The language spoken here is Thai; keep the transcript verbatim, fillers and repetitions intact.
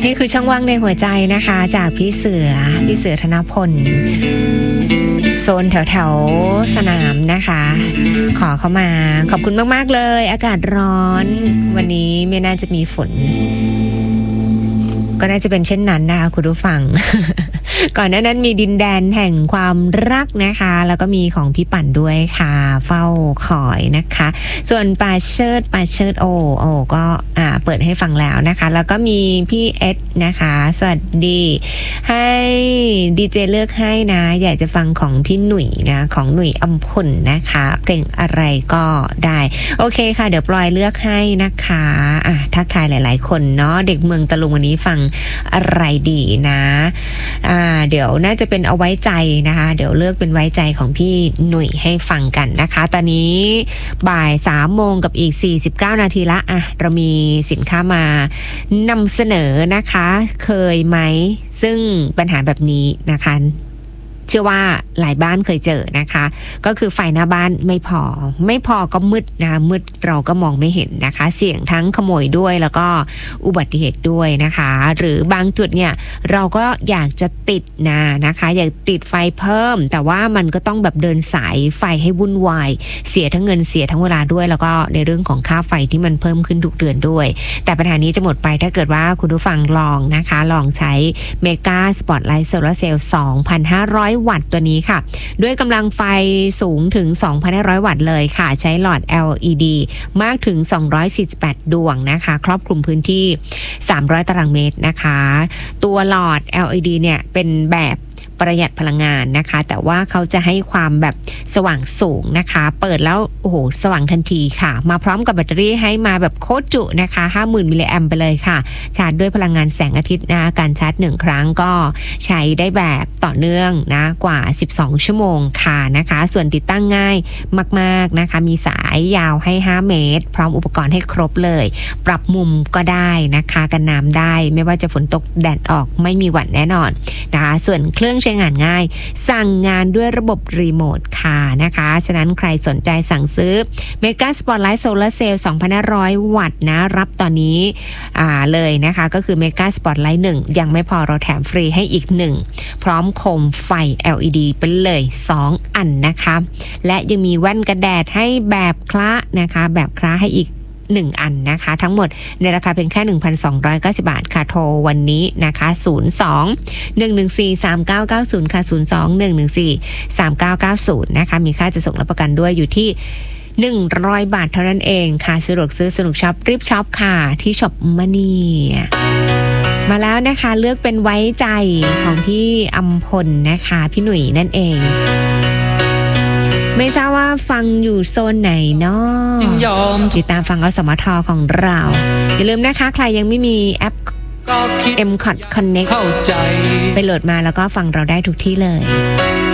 นี่คือช่องว่างในหัวใจนะคะจากพี่เสือพี่เสือธนพลโซนแถวแถวสนามนะคะขอเข้ามาขอบคุณมากๆเลยอากาศร้อนวันนี้ไม่น่าจะมีฝนก็น่าจะเป็นเช่นนั้นนะคะคุณผู้ฟัง ก่อนหน้านั้นมีดินแดนแห่งความรักนะคะแล้วก็มีของพี่ปั่นด้วยค่ะเฝ้าคอยนะคะส่วนป่าเชิดป่าเชิดโอโอก็อ่าเปิดให้ฟังแล้วนะคะแล้วก็มีพี่เอสนะคะสวัสดีให้ดีเจเลือกให้นะอยากจะฟังของพี่หนุ่ยนะของหนุ่ยอัมพลนะคะเพลงอะไรก็ได้โอเคค่ะเดี๋ยวปล่อยเลือกให้นะคะอ่ะทักทายหลายๆคนเนาะเด็กเมืองตะลุงวันนี้ฟังอะไรดีนะอ่าเดี๋ยวน่าจะเป็นเอาไว้ใจนะคะเดี๋ยวเลือกเป็นไว้ใจของพี่หนุ่ยให้ฟังกันนะคะตอนนี้บ่ายสามโมงกับอีกสี่สิบเก้านาทีละอ่ะเรามีสินค้ามานำเสนอนะคะเคยไหมซึ่งปัญหาแบบนี้นะคะเชื่อว่าหลายบ้านเคยเจอนะคะก็คือไฟหน้าบ้านไม่พอไม่พอก็มืดนะมืดเราก็มองไม่เห็นนะคะเสี่ยงทั้งขโมยด้วยแล้วก็อุบัติเหตุด้วยนะคะหรือบางจุดเนี่ยเราก็อยากจะติดนะนะคะอยากติดไฟเพิ่มแต่ว่ามันก็ต้องแบบเดินสายไฟให้วุ่นวายเสียทั้งเงินเสียทั้งเวลาด้วยแล้วก็ในเรื่องของค่าไฟที่มันเพิ่มขึ้นทุกเดือนด้วยแต่ปัญหานี้จะหมดไปถ้าเกิดว่าคุณผู้ฟังลองนะคะลองใช้เมกาสปอตไลท์โซลาร์เซลล์ สองพันห้าร้อย วัตต์ตัวนี้ค่ะด้วยกำลังไฟสูงถึง สองพันห้าร้อย วัตต์เลยค่ะใช้หลอด แอล อี ดี มากถึงสองร้อยสี่สิบแปดดวงนะคะครอบคลุมพื้นที่สามร้อยตารางเมตรนะคะตัวหลอด แอล อี ดี เนี่ยเป็นแบบประหยัดพลังงานนะคะแต่ว่าเขาจะให้ความแบบสว่างสูงนะคะเปิดแล้วโอ้โหสว่างทันทีค่ะมาพร้อมกับแบตเตอรี่ให้มาแบบโคตรจุนะคะ ห้าหมื่น มิลลิแอมป์ไปเลยค่ะชาร์จด้วยพลังงานแสงอาทิตย์นะการชาร์จหนึ่งครั้งก็ใช้ได้แบบต่อเนื่องนะกว่าสิบสองชั่วโมงค่ะนะคะส่วนติดตั้งง่ายมากๆนะคะมีสายยาวให้ห้าเมตรพร้อมอุปกรณ์ให้ครบเลยปรับมุมก็ได้นะคะกันน้ำได้ไม่ว่าจะฝนตกแดดออกไม่มีหวั่นแน่นอนนะคะส่วนเครื่องใช้งานง่ายสั่งงานด้วยระบบรีโมทค่ะนะคะฉะนั้นใครสนใจสั่งซื้อ Mega Spotlight Solar Cell สองพันห้าร้อย วัตต์นะรับตอนนี้อ่าเลยนะคะก็คือ Mega Spotlight หนึ่งยังไม่พอเราแถมฟรีให้อีกหนึ่งพร้อมโคมไฟ แอล อี ดี ไปเลยสองอันนะคะและยังมีแว่นกันแดดให้แบบคละนะคะแบบคละให้อีกหนึ่งอันนะคะทั้งหมดในราคาเพียงแค่ หนึ่งพันสองร้อยเก้าสิบ บาทค่ะโทรวันนี้นะคะศูนย์ สอง หนึ่ง หนึ่ง สี่ สาม เก้า เก้า ศูนย์ค่ะศูนย์ สอง หนึ่ง หนึ่ง สี่ สาม เก้า เก้า ศูนย์นะคะมีค่าจะส่งรับประกันด้วยอยู่ที่หนึ่งร้อยบาทเท่านั้นเองค่ะสะดวกซื้อสนุกช็อปรีบช็อปค่ะที่ช็อปมณีมาแล้วนะคะเลือกเป็นไว้ใจของพี่อัมพลนะคะพี่หนุ่ยนั่นเองไม่ทราบว่าฟังอยู่โซนไหนเนาะติดตามฟังอสมทของเราอย่าลืมนะคะใครยังไม่มีแอป เอ็ม คอท Connect ไปโหลดมาแล้วก็ฟังเราได้ทุกที่เลย